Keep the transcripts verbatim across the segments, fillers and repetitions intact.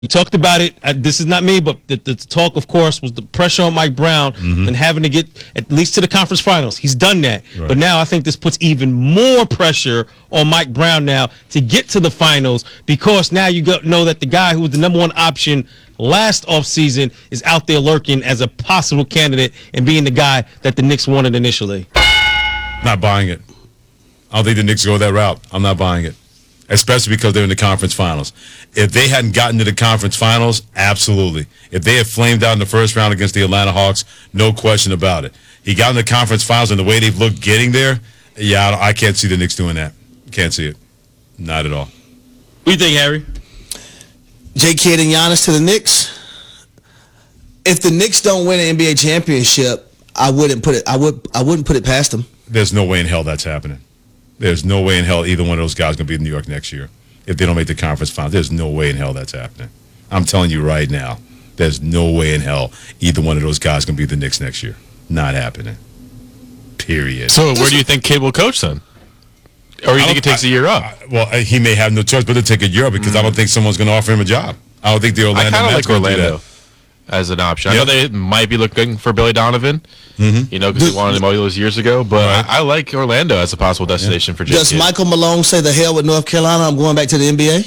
You talked about it. Uh, this is not me, but the, the talk, of course, was the pressure on Mike Brown mm-hmm. and having to get at least to the conference finals. He's done that. Right. But now I think this puts even more pressure on Mike Brown now to get to the finals, because now you go, know that the guy who was the number one option last offseason is out there lurking as a possible candidate and being the guy that the Knicks wanted initially. Not buying it. I don't think the Knicks go that route. I'm not buying it. Especially because they're in the conference finals. If they hadn't gotten to the conference finals, absolutely. If they had flamed out in the first round against the Atlanta Hawks, no question about it. He got in the conference finals, and the way they've looked getting there, yeah, I, I can't see the Knicks doing that. Can't see it. Not at all. What do you think, Harry? J. Kidd and Giannis to the Knicks. If the Knicks don't win an N B A championship, I wouldn't put it. I would. I wouldn't put it past them. There's no way in hell that's happening. There's no way in hell either one of those guys is going to be in New York next year if they don't make the conference finals. There's no way in hell that's happening. I'm telling you right now, there's no way in hell either one of those guys is going to be the Knicks next year. Not happening. Period. So where do you think Kidd will coach then? Or you think it takes I, a year up? I, well, he may have no choice but to take a year up because mm. I don't think someone's going to offer him a job. I don't think the Orlando I kind of like Orlando do as an option. Yep. I know they might be looking for Billy Donovan, mm-hmm. you know, because they wanted him all those years ago. But right. I, I like Orlando as a possible destination yeah. for J. Does Kidd. Michael Malone say the hell with North Carolina? I'm going back to the N B A?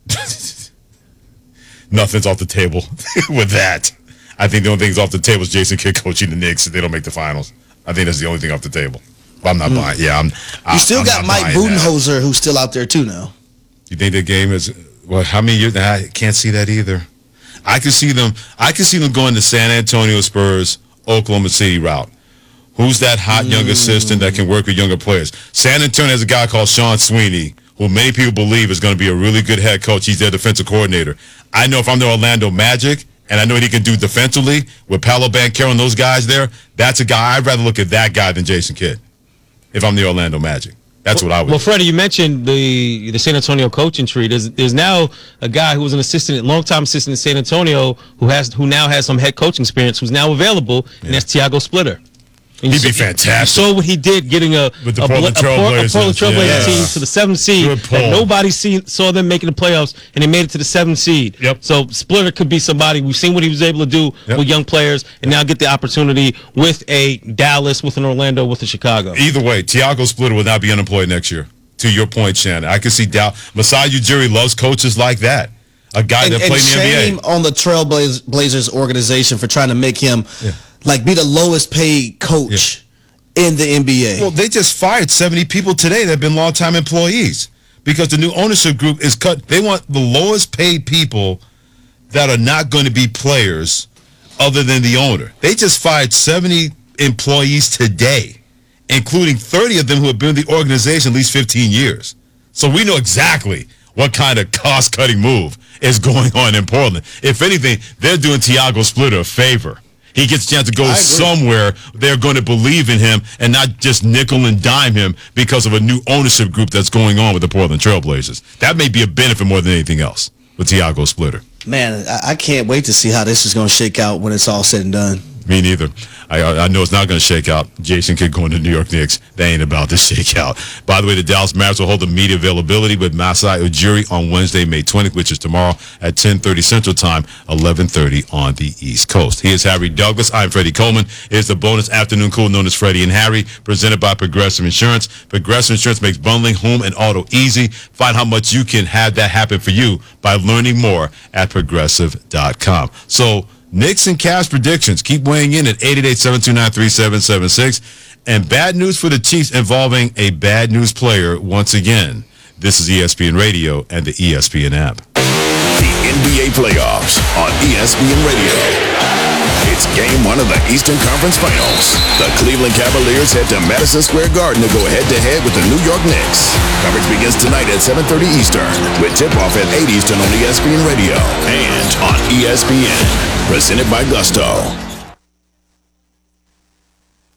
Nothing's off the table with that. I think the only thing's off the table is Jason Kidd coaching the Knicks if they don't make the finals. I think that's the only thing off the table. But I'm not mm. buying. Yeah, I'm. You still I'm got Mike Budenholzer, who's still out there too now. You think the game is? Well, how many years? I can't see that either. I can see them. I can see them going to San Antonio Spurs, Oklahoma City route. Who's that hot young mm. assistant that can work with younger players? San Antonio has a guy called Sean Sweeney, who many people believe is going to be a really good head coach. He's their defensive coordinator. I know if I'm the Orlando Magic, and I know what he can do defensively with Paolo Banchero and those guys there, that's a guy. I'd rather look at that guy than Jason Kidd if I'm the Orlando Magic. That's well, what I would Well, do. Freddie, you mentioned the the San Antonio coaching tree. There's there's now a guy who was an assistant, long-time assistant in San Antonio, who has who now has some head coaching experience, who's now available, yeah. and that's Tiago Splitter. And He'd be fantastic. You saw what he did getting a, With the a, Portland a, a, Trailblazers. a Portland Trailblazer yeah. team to the seventh seed. That nobody seen, saw them making the playoffs, and they made it to the seventh seed. Yep. So Splitter could be somebody. We've seen what he was able to do yep. with young players, and now get the opportunity with a Dallas, with an Orlando, with a Chicago. Either way, Tiago Splitter will not be unemployed next year. To your point, Shannon, I can see Dow. Masai Ujiri loves coaches like that. A guy and, that played and in the N B A. shame on the Trailblazers organization for trying to make him yeah. like be the lowest paid coach. Yeah. In the N B A. Well, they just fired seventy people today that have been longtime employees because the new ownership group is cut. They want the lowest paid people that are not going to be players other than the owner. They just fired seventy employees today, including thirty of them who have been in the organization at least fifteen years. So we know exactly what kind of cost-cutting move is going on in Portland. If anything, they're doing Tiago Splitter a favor. He gets a chance to go somewhere they're going to believe in him and not just nickel and dime him because of a new ownership group that's going on with the Portland Trailblazers. That may be a benefit more than anything else with Tiago Splitter. Man, I can't wait to see how this is going to shake out when it's all said and done. Me neither. I I know it's not going to shake out. Jason Kidd going to New York Knicks. They ain't about to shake out. By the way, the Dallas Mavericks will hold a media availability with Masai Ujiri on Wednesday, May twentieth, which is tomorrow at ten thirty Central Time, eleven thirty on the East Coast. He is Harry Douglas. I'm Freddie Coleman. Here's the bonus afternoon cool known as Freddie and Harry, presented by Progressive Insurance. Progressive Insurance makes bundling home and auto easy. Find how much you can have that happen for you by learning more at progressive dot com. So, Knicks and Cavs predictions. Keep weighing in at eight eight eight, seven two nine, three seven seven six. And bad news for the Chiefs involving a bad news player once again. This is E S P N Radio and the E S P N app. The N B A playoffs on E S P N Radio. It's game one of the Eastern Conference Finals. The Cleveland Cavaliers head to Madison Square Garden to go head-to-head with the New York Knicks. Coverage begins tonight at seven thirty Eastern, with tip-off at eight Eastern on E S P N Radio and on E S P N. Presented by Gusto.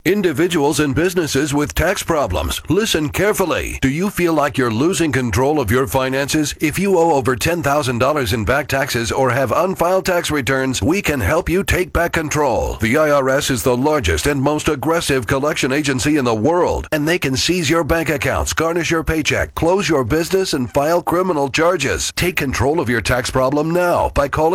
Individuals and businesses with tax problems, listen carefully. Do you feel like you're losing control of your finances? If you owe over ten thousand dollars in back taxes or have unfiled tax returns, we can help you take back control. The I R S is the largest and most aggressive collection agency in the world, and they can seize your bank accounts, garnish your paycheck, close your business, and file criminal charges. Take control of your tax problem now by calling